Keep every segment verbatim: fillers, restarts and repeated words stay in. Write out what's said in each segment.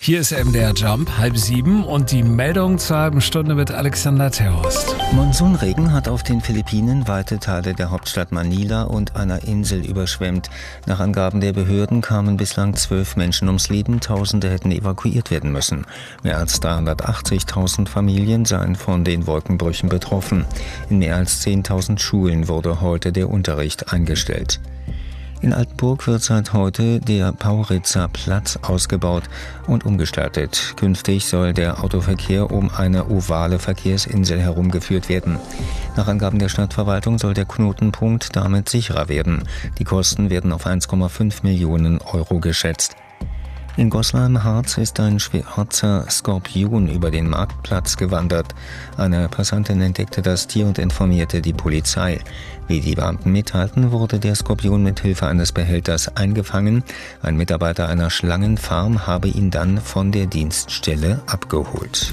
Hier ist M D R Jump, halb sieben und die Meldung zur halben Stunde mit Alexander Terhorst. Monsunregen hat auf den Philippinen weite Teile der Hauptstadt Manila und einer Insel überschwemmt. Nach Angaben der Behörden kamen bislang zwölf Menschen ums Leben, Tausende hätten evakuiert werden müssen. Mehr als dreihundertachtzigtausend Familien seien von den Wolkenbrüchen betroffen. In mehr als zehntausend Schulen wurde heute der Unterricht eingestellt. In Altenburg wird seit heute der Pauritzer Platz ausgebaut und umgestaltet. Künftig soll der Autoverkehr um eine ovale Verkehrsinsel herumgeführt werden. Nach Angaben der Stadtverwaltung soll der Knotenpunkt damit sicherer werden. Die Kosten werden auf eins Komma fünf Millionen Euro geschätzt. In Goslar-im-Harz ist ein schwarzer Skorpion über den Marktplatz gewandert. Eine Passantin entdeckte das Tier und informierte die Polizei. Wie die Beamten mitteilten, wurde der Skorpion mit Hilfe eines Behälters eingefangen. Ein Mitarbeiter einer Schlangenfarm habe ihn dann von der Dienststelle abgeholt.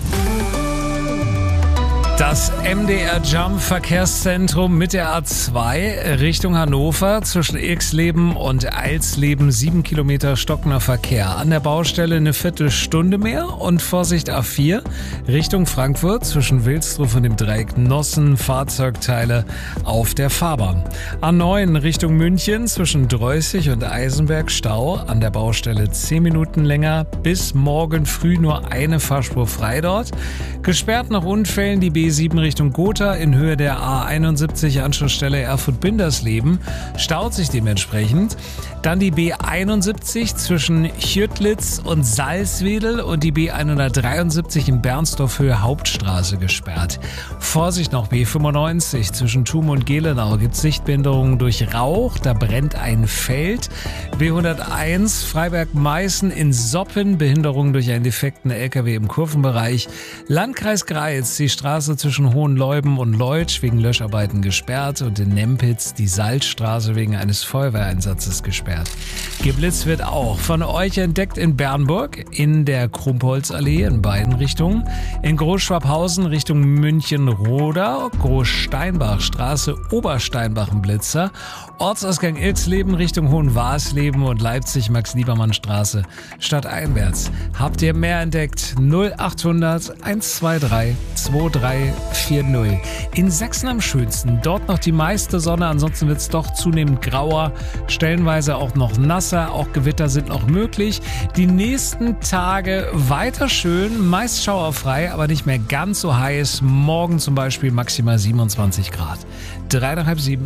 Das M D R Jump Verkehrszentrum mit der A zwei Richtung Hannover zwischen Irxleben und Eilsleben sieben Kilometer stockender Verkehr. An der Baustelle eine Viertelstunde mehr und Vorsicht A vier Richtung Frankfurt zwischen Wilsdruff und dem Dreieck Nossen Fahrzeugteile auf der Fahrbahn. A neun Richtung München zwischen Dreußig und Eisenberg Stau. An der Baustelle zehn Minuten länger. Bis morgen früh nur eine Fahrspur frei dort. Gesperrt nach Unfällen die B sieben Richtung Gotha in Höhe der A einundsiebzig Anschlussstelle Erfurt-Bindersleben. Staut sich dementsprechend. Dann die B einundsiebzig zwischen Chütlitz und Salzwedel und die B hundertdreiundsiebzig in Bernsdorf Höhe Hauptstraße gesperrt. Vorsicht noch B fünfundneunzig zwischen Thum und Gelenau gibt es Sichtbehinderungen durch Rauch, da brennt ein Feld. B hunderteins Freiberg-Meißen in Soppen, Behinderung durch einen defekten L K W im Kurvenbereich. Landkreis Greiz, die Straße zwischen Hohenleuben und Leutsch wegen Löscharbeiten gesperrt und in Nempitz die Salzstraße wegen eines Feuerwehreinsatzes gesperrt. Geblitzt wird auch. Von euch entdeckt in Bernburg, in der Krumpholzallee in beiden Richtungen, in Großschwabhausen Richtung München-Roda, Großsteinbachstraße, Obersteinbach ein Blitzer, Ortsausgang Irxleben Richtung Hohenwarsleben und Leipzig-Max-Liebermann-Straße stadteinwärts. Habt ihr mehr entdeckt? null achthundert hundertzweiunddreißig drei vier null. In Sachsen am schönsten. Dort noch die meiste Sonne, ansonsten wird es doch zunehmend grauer, stellenweise auch noch nasser, auch Gewitter sind noch möglich. Die nächsten Tage weiter schön, meist schauerfrei, aber nicht mehr ganz so heiß. Morgen zum Beispiel maximal siebenundzwanzig Grad. Drei nach halb sieben.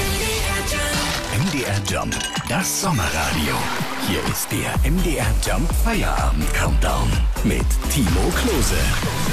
M D R Jump, das Sommerradio. Hier ist der M D R Jump Feierabend Countdown mit Timo Klose.